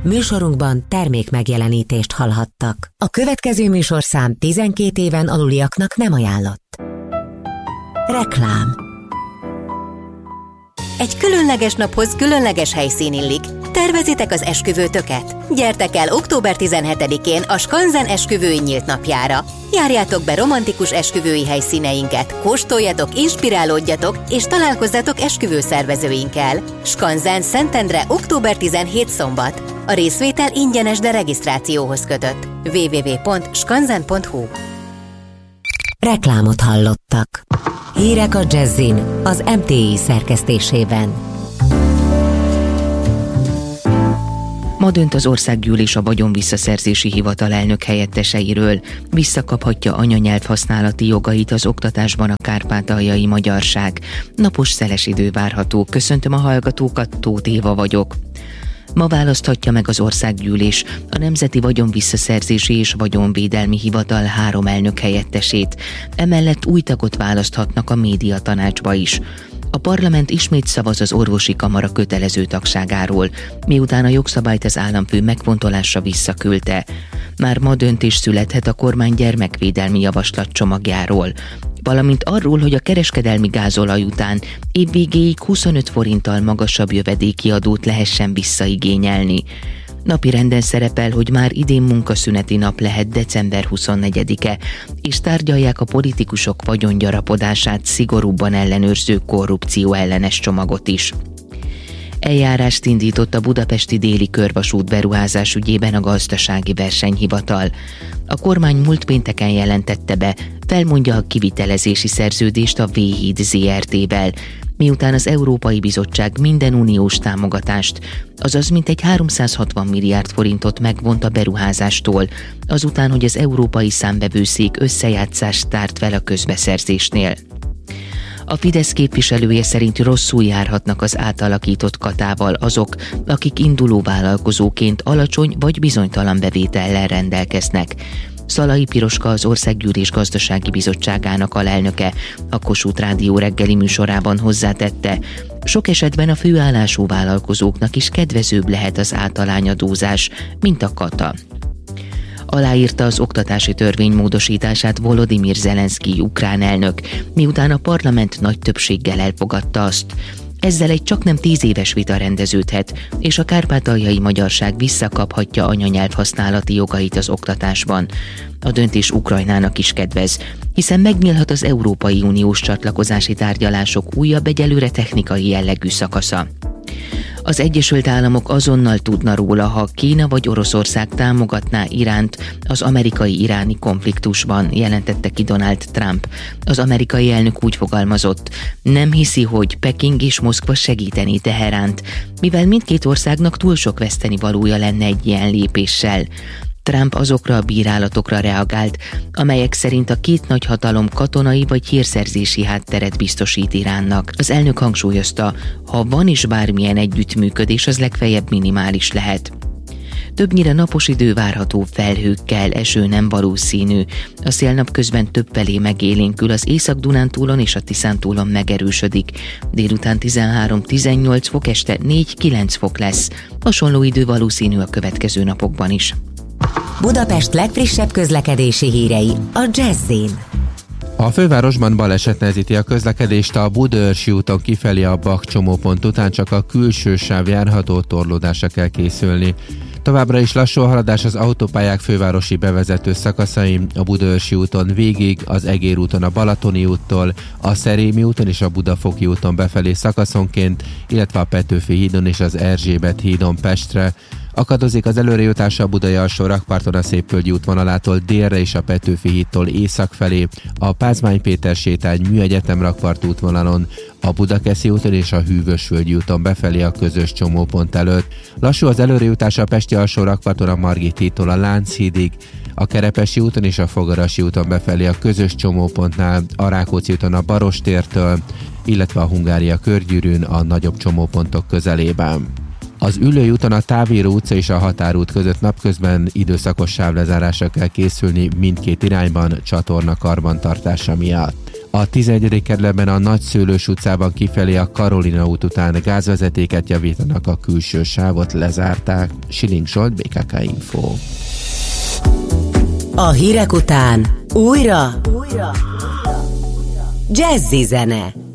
Műsorunkban termék megjelenítést hallhattak. A következő műsorszám 12 éven aluliaknak nem ajánlott. Reklám. Egy különleges naphoz különleges helyszín illik. Tervezitek az esküvőtöket? Gyertek el október 17-én a Skanzen esküvői nyílt napjára. Járjátok be romantikus esküvői helyszíneinket, kóstoljatok, inspirálódjatok és találkozzatok esküvőszervezőinkkel. Skanzen, Szentendre, október 17 szombat. A részvétel ingyenes, de regisztrációhoz kötött. www.skanzen.hu. Reklámot hallottak. Hírek a Jazzin az MTI szerkesztésében. Ma dönt az Országgyűlés a Vagyonvisszaszerzési Hivatal elnök helyetteseiről. Visszakaphatja anyanyelvhasználati jogait az oktatásban a kárpátaljai magyarság. Napos szeles idő várható. Köszöntöm a hallgatókat, Tóth Éva vagyok. Ma választhatja meg az Országgyűlés a Nemzeti Vagyonvisszaszerzési és Vagyonvédelmi Hivatal 3 elnök helyettesét. Emellett új tagot választhatnak a médiatanácsba is. A parlament ismét szavaz az orvosi kamara kötelező tagságáról, miután a jogszabályt az államfő megfontolásra visszaküldte. Már ma döntés születhet a kormány gyermekvédelmi javaslatcsomagjáról, valamint arról, hogy a kereskedelmi gázolaj után évvégéig 25 forinttal magasabb jövedéki adót lehessen visszaigényelni. Napirenden szerepel, hogy már idén munkaszüneti nap lehet december 24-e, és tárgyalják a politikusok vagyongyarapodását szigorúbban ellenőrző korrupció ellenes csomagot is. Eljárást indított a budapesti déli körvasút beruházás ügyében a Gazdasági Versenyhivatal. A kormány múlt pénteken jelentette be, felmondja a kivitelezési szerződést a V-híd ZRT-vel, miután az Európai Bizottság minden uniós támogatást, azaz mintegy 360 milliárd forintot megvont a beruházástól, azután, hogy az Európai Számvevőszék összejátszást tárt fel a közbeszerzésnél. A Fidesz képviselője szerint rosszul járhatnak az átalakított katával azok, akik induló vállalkozóként alacsony vagy bizonytalan bevétellel rendelkeznek. Szalai Piroska, az Országgyűlés Gazdasági Bizottságának alelnöke a Kossuth Rádió reggeli műsorában hozzátette, sok esetben a főállású vállalkozóknak is kedvezőbb lehet az általányadózás, mint a kata. Aláírta az oktatási törvény módosítását Volodymyr Zelenszkij ukrán elnök, miután a parlament nagy többséggel elfogadta azt. Ezzel egy csaknem 10 éves vita rendeződhet, és a kárpátaljai magyarság visszakaphatja anyanyelvhasználati jogait az oktatásban. A döntés Ukrajnának is kedvez, hiszen megnyílhat az Európai Uniós csatlakozási tárgyalások újabb, egyelőre technikai jellegű szakasza. Az Egyesült Államok azonnal tudna róla, ha Kína vagy Oroszország támogatná Iránt az amerikai-iráni konfliktusban, jelentette ki Donald Trump. Az amerikai elnök úgy fogalmazott, nem hiszi, hogy Peking és Moszkva segíteni Teheránt, mivel mindkét országnak túl sok vesztenivalója lenne egy ilyen lépéssel. Trump azokra a bírálatokra reagált, amelyek szerint a két nagyhatalom katonai vagy hírszerzési hátteret biztosít Iránnak. Az elnök hangsúlyozta, ha van is bármilyen együttműködés, az legfeljebb minimális lehet. Többnyire napos idő várható felhőkkel, eső nem valószínű. A szél napközben többfelé megélénkül, az Észak-Dunántúlon és a Tiszántúlon megerősödik. Délután 13-18 fok, este 4-9 fok lesz. Hasonló idő valószínű a következő napokban is. Budapest legfrissebb közlekedési hírei a Jazzin. A fővárosban baleset nehezíti a közlekedést, a Budaörsi úton kifelé a Bach csomópont után csak a külső sáv járható, torlódásra kell készülni. Továbbra is lassú a haladás az autópályák fővárosi bevezető szakaszain, a Budaörsi úton végig, az Egér úton a Balatoni úttól, a Szerémi úton és a Budafoki úton befelé szakaszonként, illetve a Petőfi hídon és az Erzsébet hídon Pestre. Akadozik az előrejutás a Budai alsó rakparton a Szépvölgyi útvonalától délre és a Petőfi hídtól észak felé, a Pázmány Péter sétány Műegyetem rakpart útvonalon, a Budakeszi úton és a Hűvösvölgyi úton befelé a közös csomópont előtt. Lassú az előrejutás a Pesti alsó rakparton a Margit hídtól a Lánchídig, a Kerepesi úton és a Fogarasi úton befelé a közös csomópontnál, a Rákóczi úton a Barostértől, illetve a Hungária körgyűrűn a nagyobb csomópontok közelében. Az Üllői úton a Távíró utca és a Határút között napközben időszakos sávlezárásra kell készülni mindkét irányban csatorna karbantartása miatt. A 11. kerületben a Nagyszőlős utcában kifelé a Karolina út után gázvezetéket javítanak, a külső sávot lezárták. Siling Zsolt, BKK Info. A hírek után újra Jazzy zene.